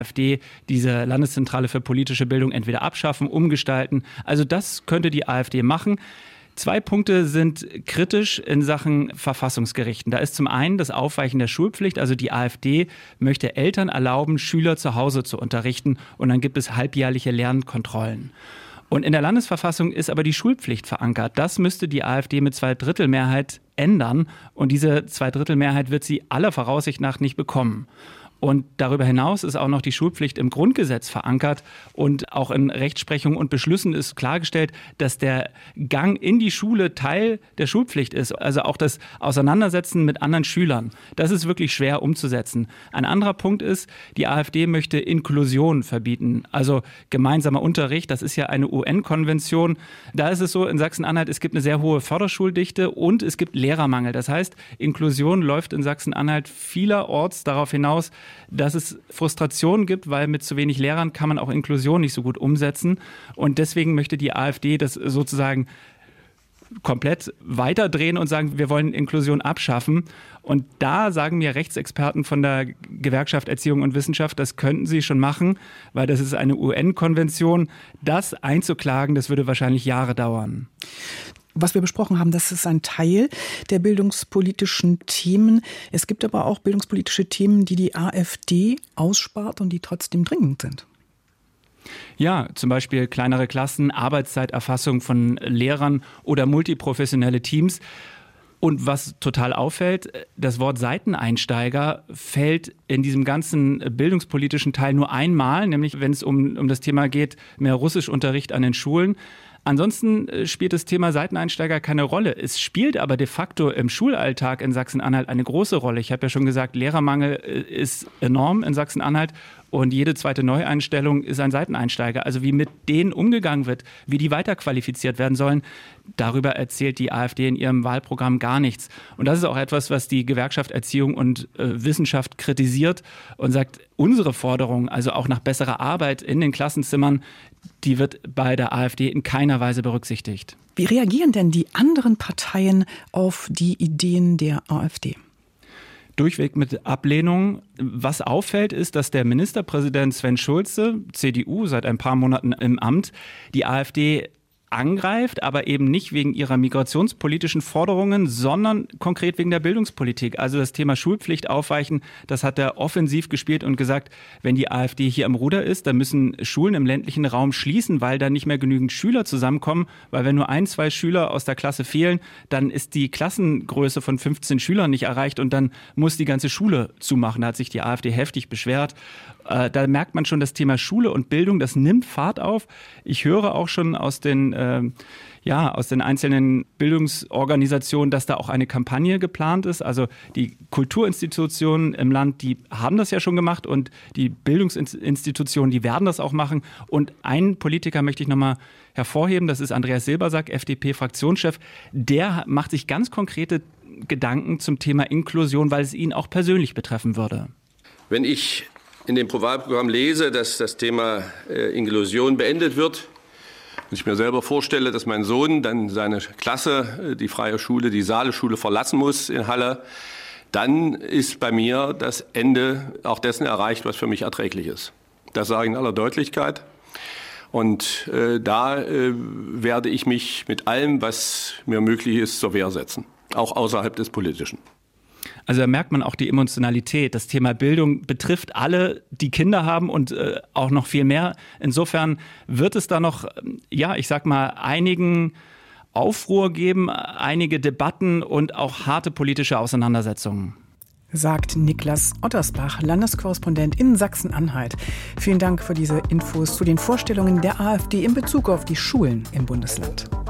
AfD diese Landeszentrale für politische Bildung entweder abschaffen, umgestalten. Also das könnte die AfD machen. 2 Punkte sind kritisch in Sachen Verfassungsgerichten. Da ist zum einen das Aufweichen der Schulpflicht. Also die AfD möchte Eltern erlauben, Schüler zu Hause zu unterrichten. Und dann gibt es halbjährliche Lernkontrollen. Und in der Landesverfassung ist aber die Schulpflicht verankert. Das müsste die AfD mit 2/3 ändern. Und diese 2/3 wird sie aller Voraussicht nach nicht bekommen. Und darüber hinaus ist auch noch die Schulpflicht im Grundgesetz verankert und auch in Rechtsprechung und Beschlüssen ist klargestellt, dass der Gang in die Schule Teil der Schulpflicht ist. Also auch das Auseinandersetzen mit anderen Schülern. Das ist wirklich schwer umzusetzen. Ein anderer Punkt ist, die AfD möchte Inklusion verbieten, also gemeinsamer Unterricht. Das ist ja eine UN-Konvention. Da ist es so in Sachsen-Anhalt, es gibt eine sehr hohe Förderschuldichte und es gibt Lehrermangel. Das heißt, Inklusion läuft in Sachsen-Anhalt vielerorts darauf hinaus, dass es Frustrationen gibt, weil mit zu wenig Lehrern kann man auch Inklusion nicht so gut umsetzen. Und deswegen möchte die AfD das sozusagen komplett weiterdrehen und sagen, wir wollen Inklusion abschaffen. Und da sagen mir Rechtsexperten von der Gewerkschaft Erziehung und Wissenschaft, das könnten sie schon machen, weil das ist eine UN-Konvention. Das einzuklagen, das würde wahrscheinlich Jahre dauern. Was wir besprochen haben, das ist ein Teil der bildungspolitischen Themen. Es gibt aber auch bildungspolitische Themen, die die AfD ausspart und die trotzdem dringend sind. Ja, zum Beispiel kleinere Klassen, Arbeitszeiterfassung von Lehrern oder multiprofessionelle Teams. Und was total auffällt, das Wort Seiteneinsteiger fällt in diesem ganzen bildungspolitischen Teil nur einmal, nämlich wenn es um das Thema geht, mehr Russischunterricht an den Schulen. Ansonsten spielt das Thema Seiteneinsteiger keine Rolle. Es spielt aber de facto im Schulalltag in Sachsen-Anhalt eine große Rolle. Ich habe ja schon gesagt, Lehrermangel ist enorm in Sachsen-Anhalt und jede zweite Neueinstellung ist ein Seiteneinsteiger. Also wie mit denen umgegangen wird, wie die weiterqualifiziert werden sollen, darüber erzählt die AfD in ihrem Wahlprogramm gar nichts. Und das ist auch etwas, was die Gewerkschaft Erziehung und Wissenschaft kritisiert und sagt, unsere Forderung, also auch nach besserer Arbeit in den Klassenzimmern, die wird bei der AfD in keiner Weise berücksichtigt. Wie reagieren denn die anderen Parteien auf die Ideen der AfD? Durchweg mit Ablehnung. Was auffällt, ist, dass der Ministerpräsident Sven Schulze, CDU, seit ein paar Monaten im Amt, die AfD angreift, aber eben nicht wegen ihrer migrationspolitischen Forderungen, sondern konkret wegen der Bildungspolitik. Also das Thema Schulpflicht aufweichen, das hat er offensiv gespielt und gesagt, wenn die AfD hier am Ruder ist, dann müssen Schulen im ländlichen Raum schließen, weil da nicht mehr genügend Schüler zusammenkommen, weil wenn nur 1, 2 Schüler aus der Klasse fehlen, dann ist die Klassengröße von 15 Schülern nicht erreicht und dann muss die ganze Schule zumachen. Da hat sich die AfD heftig beschwert. Da merkt man schon, das Thema Schule und Bildung, das nimmt Fahrt auf. Ich höre auch schon aus den einzelnen Bildungsorganisationen, dass da auch eine Kampagne geplant ist. Also die Kulturinstitutionen im Land, die haben das ja schon gemacht und die Bildungsinstitutionen, die werden das auch machen. Und einen Politiker möchte ich nochmal hervorheben, das ist Andreas Silbersack, FDP-Fraktionschef. Der macht sich ganz konkrete Gedanken zum Thema Inklusion, weil es ihn auch persönlich betreffen würde. Wenn ich in dem Wahlprogramm lese, dass das Thema Inklusion beendet wird, und ich mir selber vorstelle, dass mein Sohn dann seine Klasse, die freie Schule, die Saale-Schule verlassen muss in Halle, dann ist bei mir das Ende auch dessen erreicht, was für mich erträglich ist. Das sage ich in aller Deutlichkeit. Und da werde ich mich mit allem, was mir möglich ist, zur Wehr setzen, auch außerhalb des Politischen. Also da merkt man auch die Emotionalität. Das Thema Bildung betrifft alle, die Kinder haben und auch noch viel mehr. Insofern wird es da noch, einigen Aufruhr geben, einige Debatten und auch harte politische Auseinandersetzungen. Sagt Niklas Ottersbach, Landeskorrespondent in Sachsen-Anhalt. Vielen Dank für diese Infos zu den Vorstellungen der AfD in Bezug auf die Schulen im Bundesland.